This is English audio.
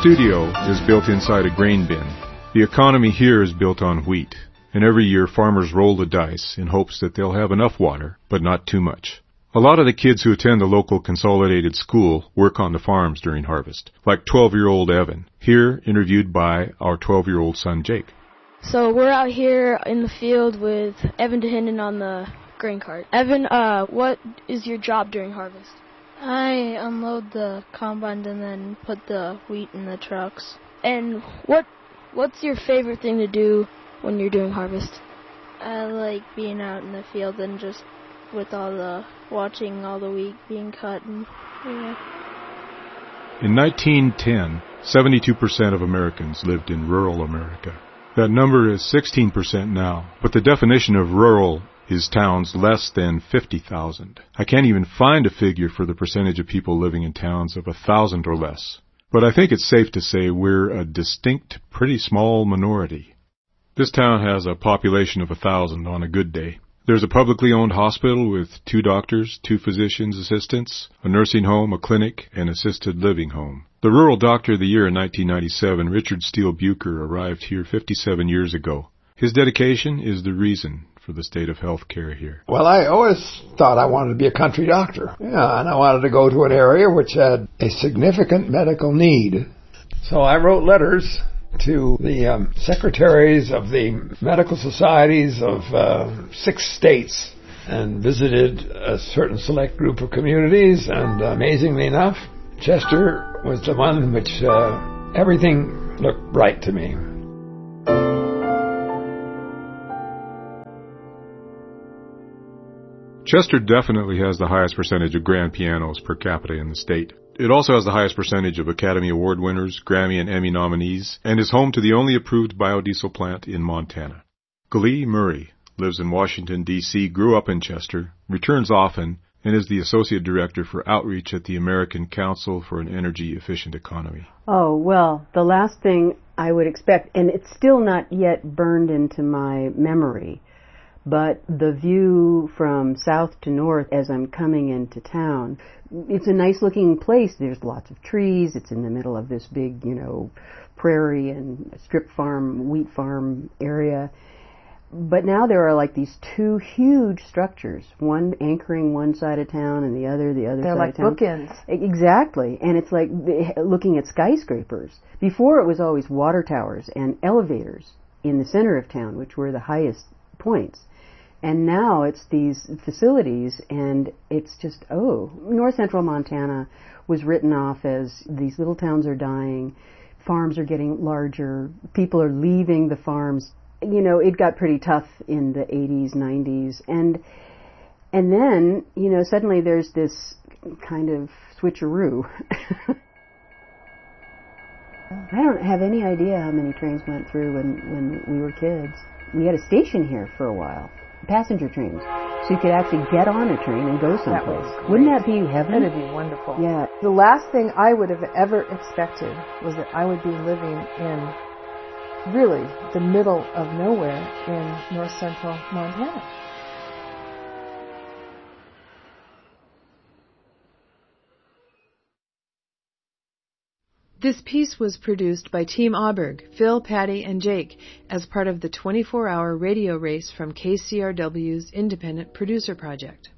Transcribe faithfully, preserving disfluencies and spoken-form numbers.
studio is built inside a grain bin. The economy here is built on wheat, and every year farmers roll the dice in hopes that they'll have enough water, but not too much. A lot of the kids who attend the local consolidated school work on the farms during harvest, like twelve-year-old Evan, here interviewed by our twelve-year-old son Jake. So we're out here in the field with Evan DeHinden on the grain cart. Evan, uh, what is your job during harvest? I unload the combine and then put the wheat in the trucks. And what what's your favorite thing to do when you're doing harvest? I like being out in the field and just with all the, watching all the wheat being cut and, yeah. In nineteen ten, seventy-two percent of Americans lived in rural America. That number is sixteen percent now, but the definition of rural is towns less than fifty thousand. I can't even find a figure for the percentage of people living in towns of one thousand or less. But I think it's safe to say we're a distinct, pretty small minority. This town has a population of one thousand on a good day. There's a publicly owned hospital with two doctors, two physicians' assistants, a nursing home, a clinic, and assisted living home. The Rural Doctor of the Year in nineteen ninety-seven, Richard Steele Bucher, arrived here fifty-seven years ago. His dedication is the reason for the state of health care here. Well, I always thought I wanted to be a country doctor. Yeah, and I wanted to go to an area which had a significant medical need. So I wrote letters to the um, secretaries of the medical societies of uh, six states and visited a certain select group of communities, and uh, amazingly enough, Chester was the one in which uh, everything looked right to me. Chester definitely has the highest percentage of grand pianos per capita in the state. It also has the highest percentage of Academy Award winners, Grammy and Emmy nominees, and is home to the only approved biodiesel plant in Montana. Glee Murray lives in Washington, D C, grew up in Chester, returns often, and is the Associate Director for Outreach at the American Council for an Energy Efficient Economy. Oh, well, the last thing I would expect, and it's still not yet burned into my memory, but the view from south to north as I'm coming into town, it's a nice looking place. There's lots of trees. It's in the middle of this big, you know, prairie and strip farm, wheat farm area. But now there are like these two huge structures, one anchoring one side of town and the other the other They're side like of town. They're like bookends. Exactly. And it's like looking at skyscrapers. Before it was always water towers and elevators in the center of town, which were the highest points. And now it's these facilities, and it's just, oh, north central Montana was written off as these little towns are dying, farms are getting larger, people are leaving the farms. You know, it got pretty tough in the eighties, nineties, and and then, you know, suddenly there's this kind of switcheroo. I don't have any idea how many trains went through when, when we were kids. We had a station here for a while. Passenger trains, so you could actually get on a train and go someplace. That Wouldn't that be heaven? That'd be wonderful. Yeah. The last thing I would have ever expected was that I would be living in really the middle of nowhere in north central Montana. This piece was produced by Team Auberg, Phil, Patty, and Jake as part of the twenty-four hour radio race from K C R W's Independent Producer Project.